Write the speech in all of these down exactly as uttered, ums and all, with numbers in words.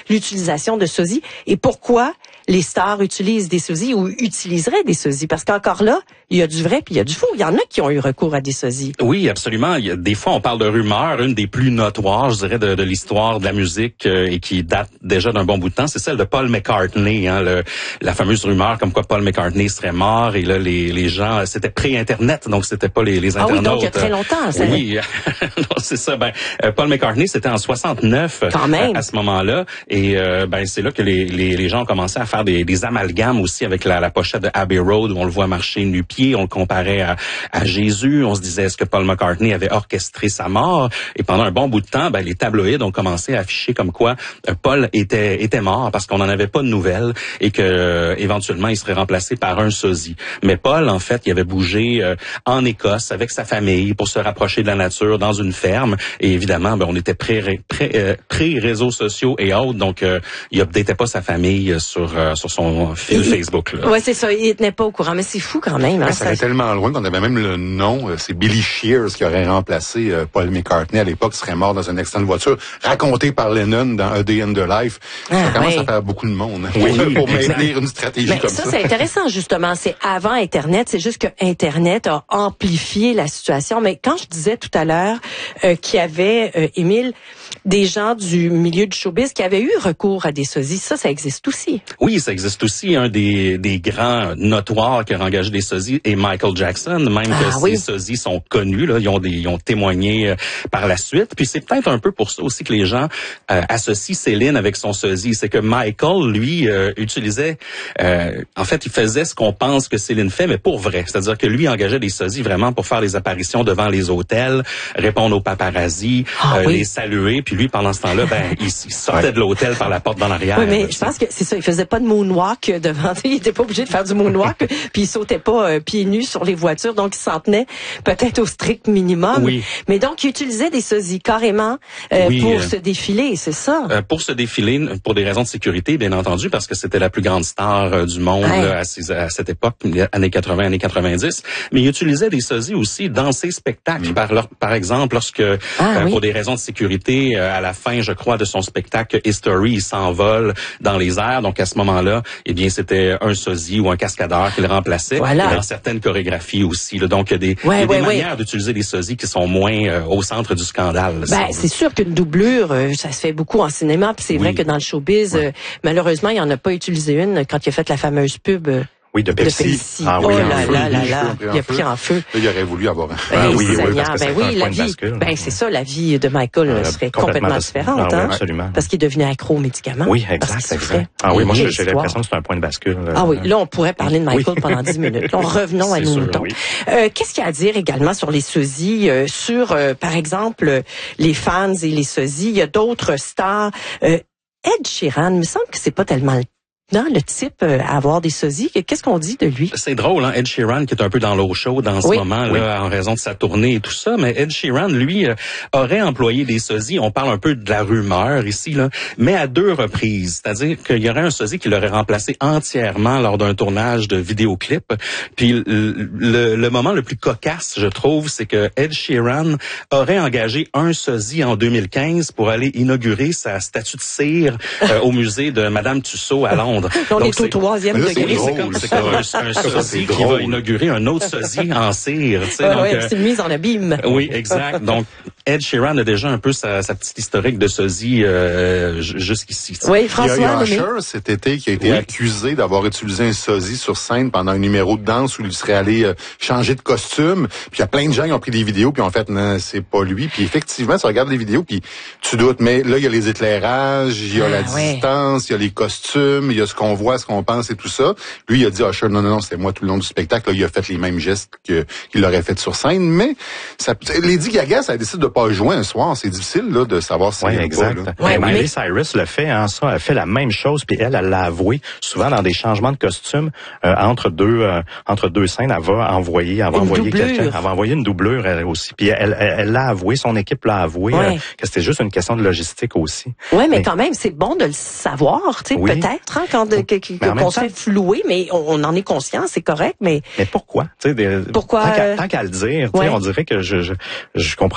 l'utilisation de sosies et pourquoi les stars utilisent des sosies ou utiliseraient des sosies. Parce qu'encore là, il y a du vrai puis il y a du faux. Il y en a qui ont eu recours à des sosies. Oui, absolument. Il y a, des fois, on parle de rumeurs. Une des plus notoires, je dirais, de, de l'histoire de la musique euh, et qui date déjà d'un bon bout de temps, c'est celle de Paul McCartney. Hein, le, la fameuse rumeur comme quoi Paul McCartney serait mort. Et là, les, les gens, c'était pré-Internet, donc c'était pas les, les internautes. Ah oui, donc il y a très longtemps. Ça. Oui, non, c'est ça. Ben, euh, Paul McCartney, c'était en soixante-neuf Quand même. À, à ce moment-là. Et euh, ben, c'est là que les, les, les gens ont commencé à faire des, des amalgames aussi avec la, la pochette de Abbey Road où on le voit marcher nu-pied, on le comparait à, à Jésus, on se disait est-ce que Paul McCartney avait orchestré sa mort? Et pendant un bon bout de temps, ben, les tabloïds ont commencé à afficher comme quoi euh, Paul était était mort parce qu'on n'en avait pas de nouvelles et que euh, éventuellement il serait remplacé par un sosie. Mais Paul, en fait, il avait bougé euh, en Écosse avec sa famille pour se rapprocher de la nature dans une ferme. Et évidemment, ben, on était pré, pré, euh, pré-réseaux sociaux et autres, donc euh, il updatait pas sa famille sur euh, sur son fil Facebook. Là. Ouais, c'est ça. Il tenait pas au courant, mais c'est fou quand même. Hein, ouais, ça, ça allait tellement loin qu'on avait même le nom. C'est Billy Shears qui aurait remplacé euh, Paul McCartney à l'époque, qui serait mort dans un accident de voiture, raconté par Lennon dans A Day in the Life. Ah, ça commence ouais. à faire beaucoup de monde hein, oui, pour maintenir une stratégie mais comme ça. Ça, c'est intéressant justement. C'est avant Internet. C'est juste que Internet a amplifié la situation. Mais quand je disais tout à l'heure euh, qu'il y avait, euh, Émile, des gens du milieu du showbiz qui avaient eu recours à des sosies, ça, ça existe aussi. Oui, ça existe aussi. Un des, des grands notoires qui a engagé des sosies est Michael Jackson, même ah, que oui. ces sosies sont connus. Là, ils ont des, ils ont témoigné euh, par la suite. Puis c'est peut-être un peu pour ça aussi que les gens euh, associent Céline avec son sosie. C'est que Michael, lui, euh, utilisait, euh, en fait, il faisait ce qu'on pense que Céline fait, mais pour vrai. C'est-à-dire que lui engageait des sosies vraiment pour faire des apparitions devant les hôtels, répondre aux paparazzis, ah, euh, oui. les saluer. Puis lui, pendant ce temps-là, ben, il, il sortait ouais. de l'hôtel par la porte dans l'arrière. Oui, mais je pense que c'est ça. Il faisait pas de moonwalk devant. Il était pas obligé de faire du moonwalk. Puis il sautait pas euh, pieds nus sur les voitures. Donc il s'en tenait peut-être au strict minimum. Oui. Mais donc il utilisait des sosies carrément euh, oui, pour euh, se défiler, c'est ça? Euh, pour se défiler, pour des raisons de sécurité, bien entendu, parce que c'était la plus grande star euh, du monde ouais. là, à, ces, à cette époque, années quatre-vingts, années quatre-vingt-dix. Mais il utilisait des sosies aussi dans ses spectacles. Mmh. Par, leur, par exemple, lorsque, ah, euh, oui. pour des raisons de sécurité, euh, à la fin, je crois, de son spectacle History, il s'envole dans les airs. Donc à ce moment-là, eh bien, c'était un sosie ou un cascadeur qui le remplaçait. Voilà. Et dans certaines chorégraphies aussi. Là. Donc il y a des, ouais, il y a ouais, des ouais. manières d'utiliser des sosies qui sont moins euh, au centre du scandale. Ben, c'est sûr qu'une doublure, euh, ça se fait beaucoup en cinéma. Puis c'est oui. vrai que dans le showbiz, ouais. euh, malheureusement, il n'y en a pas utilisé une quand il a fait la fameuse pub. Euh, Oui, de Pepsi. De Pepsi. Ah, oh oui, là feu, là là lui, là, feu, il a pris en feu. Là, il aurait voulu avoir un. Ben, ah oui, oui, oui, parce que ben oui, la vie, ben c'est ça, la vie de Michael euh, serait complètement, complètement différente, ah, hein, oui, absolument. Parce qu'il est devenu accro aux médicaments. Oui, exact, exact. Ah oui, moi j'ai, j'ai l'impression que c'est un point de bascule. Là. Ah oui, là on pourrait parler de Michael oui. pendant dix minutes. Là, revenons à nos moutons. Oui. Euh, qu'est-ce qu'il y a à dire également sur les sosies, euh, sur euh, par exemple les fans et les sosies. Il y a d'autres stars. Euh, Ed Sheeran, il me semble que c'est pas tellement le Non, le type euh, à avoir des sosies, qu'est-ce qu'on dit de lui? C'est drôle, hein, Ed Sheeran qui est un peu dans l'eau chaude en ce oui. moment oui. là, en raison de sa tournée et tout ça, mais Ed Sheeran, lui, euh, aurait employé des sosies. On parle un peu de la rumeur ici, là, mais à deux reprises. C'est-à-dire qu'il y aurait un sosie qui l'aurait remplacé entièrement lors d'un tournage de vidéoclip. Puis le, le, le moment le plus cocasse, je trouve, c'est que Ed Sheeran aurait engagé un sosie en deux mille quinze pour aller inaugurer sa statue de cire euh, au musée de Madame Tussauds à Londres. On est au troisième degré. C'est comme, c'est comme un, un sosie qui va inaugurer un autre sosie en cire. Tu sais, ouais, donc, ouais, c'est une mise en abîme. Oui, exact. Donc, Ed Sheeran a déjà un peu sa, sa petite historique de sosie euh, jusqu'ici. T'sais. Oui, François. Il y a, il y a Usher cet été qui a été oui. accusé d'avoir utilisé un sosie sur scène pendant un numéro de danse où il serait allé euh, changer de costume. Puis il y a plein de gens qui ont pris des vidéos puis ont fait non, c'est pas lui. Puis effectivement, tu regardes les vidéos puis tu doutes. Mais là, il y a les éclairages, il y a ah, la ouais. distance, il y a les costumes, il y a ce qu'on voit, ce qu'on pense et tout ça. Lui, il a dit Usher, non, non, non, c'était moi tout le long du spectacle. Là, il a fait les mêmes gestes que qu'il aurait fait sur scène. Mais ça, Lady Gaga, ça décide de pas jouer un soir. C'est difficile là de savoir si oui, c'est exact. pas. Ouais, Miley mais... Cyrus le fait, hein, ça, elle fait la même chose, puis elle, elle l'a avoué souvent dans des changements de costume euh, entre deux euh, entre deux scènes, elle va envoyer, elle va une envoyer doublure. quelqu'un, elle va envoyer une doublure elle aussi. Puis elle, elle, elle l'a avoué, son équipe l'a avoué ouais. euh, que c'était juste une question de logistique aussi. Oui, mais, mais quand même, c'est bon de le savoir, tu sais, oui. peut-être hein, quand de, que, que, qu'on se fait flouer, mais on, on en est conscient, c'est correct, mais. Mais pourquoi, tu sais, pourquoi tant qu'à, tant qu'à le dire, tu sais, ouais. on dirait que je, je je comprends mal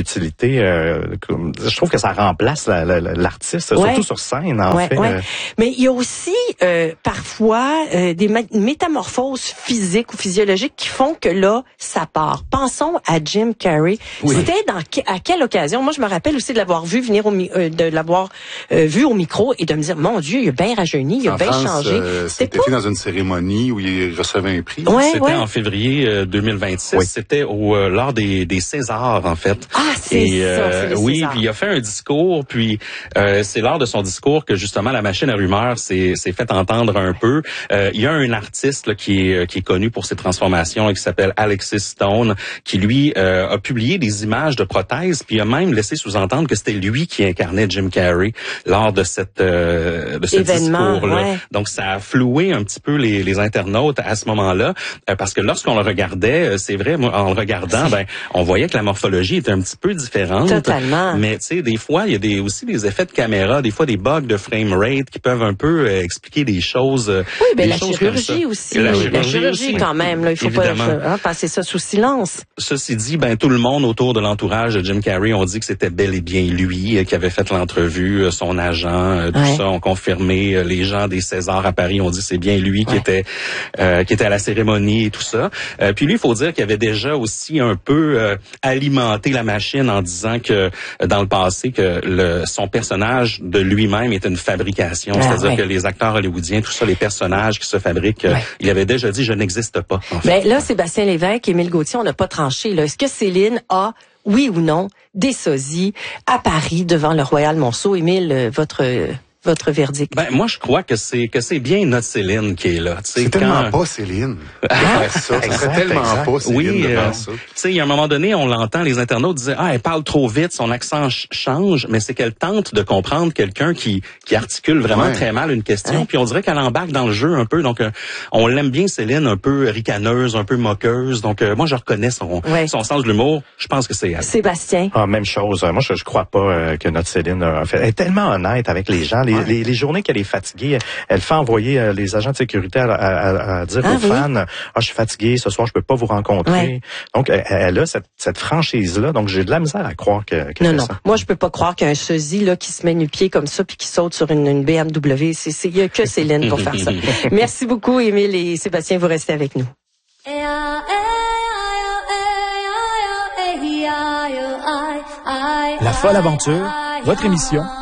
l'utilité. Euh, je trouve que ça remplace la, la, l'artiste, ouais. surtout sur scène, en ouais, fait. Ouais. Mais il y a aussi euh, parfois euh, des métamorphoses physiques ou physiologiques qui font que là, ça part. Pensons à Jim Carrey. Oui. C'était dans à quelle occasion? Moi, je me rappelle aussi de l'avoir vu venir au euh, de l'avoir euh, vu au micro et de me dire, mon Dieu, il a bien rajeuni, il a bien changé. Euh, c'était pas... fait dans une cérémonie où il recevait un prix. Ouais, c'était ouais. en février euh, deux mille vingt-six. Oui. C'était au euh, lors des, des Césars, en fait. Ah, c'est et, euh, ça, c'est les oui, Césars. Puis il a fait un discours, puis euh, c'est lors de son discours que justement la machine à rumeurs s'est, s'est fait entendre un peu. Euh, il y a un artiste là, qui est qui est connu pour ses transformations et qui s'appelle Alexis Stone, qui lui euh, a publié des images de prothèses, puis il a même laissé sous-entendre que c'était lui qui incarnait Jim Carrey lors de cette euh, de ce discours-là. Ouais. Donc ça a floué un petit peu les, les internautes à ce moment-là, euh, parce que lorsqu'on le regardait, c'est vrai, moi, en le regardant, ben on voyait que la morphologie était un petit peu différente. Totalement. Mais tu sais, des fois, il y a des aussi des effets de caméra, des fois des bugs de frame rate qui peuvent un peu euh, expliquer des choses. Euh, oui, ben des la choses chirurgie aussi. La, oui, chirurgie, la chirurgie aussi. Quand même, là, il faut Évidemment. pas hein, passer ça sous silence. Ceci dit, ben tout le monde autour de l'entourage de Jim Carrey ont dit que c'était bel et bien lui euh, qui avait fait l'entrevue, euh, son agent, euh, tout ouais. ça ont confirmé. Euh, les gens des Césars à Paris ont dit que c'est bien lui qui ouais. était euh, qui était à la cérémonie et tout ça. Euh, puis lui, il faut dire qu'il avait déjà aussi un peu euh, alimenté la machine en disant que euh, dans le passé que le, son personnage de lui-même était une fabrication, ah, c'est-à-dire ouais. que les acteurs hollywoodiens, tout ça, les personnages qui se fabriquent, ouais. euh, il avait déjà dit je n'existe pas. En fait. Ben là, Sébastien Lévesque, Émile Gauthier, on n'a pas tranché. Là. Est-ce que Céline a, oui ou non, des sosies à Paris devant le Royal Monceau? Émile, votre votre verdict? Ben moi je crois que c'est que c'est bien notre Céline qui est là. C'est tellement quand... pas Céline de faire ça. Ça serait tellement exact. Pas Céline oui, de faire euh, ça. Tu sais, il y a un moment donné, on l'entend, les internautes disaient ah elle parle trop vite, son accent ch- change, mais c'est qu'elle tente de comprendre quelqu'un qui qui articule vraiment ouais. très mal une question, ouais. puis on dirait qu'elle embarque dans le jeu un peu. Donc euh, on l'aime bien Céline, un peu ricaneuse, un peu moqueuse. Donc euh, moi je reconnais son ouais. son sens de l'humour. Je pense que c'est elle. Sébastien. Ah même chose. Moi je je crois pas euh, que notre Céline a fait. Elle est tellement honnête avec les gens. Les ouais. les, les journées qu'elle est fatiguée, elle fait envoyer euh, les agents de sécurité à, à, à, à dire ah, aux oui. fans, ah je suis fatiguée, ce soir je peux pas vous rencontrer. Ouais. Donc elle, elle a cette, cette franchise là. Donc j'ai de la misère à croire que. que non non, ça. moi je peux pas croire qu'un sosie là qui se met nu-pied comme ça puis qui saute sur une, une B M W, c'est c'est il y a que Céline pour faire ça. Merci beaucoup Émile et Sébastien, vous restez avec nous. La folle aventure, votre émission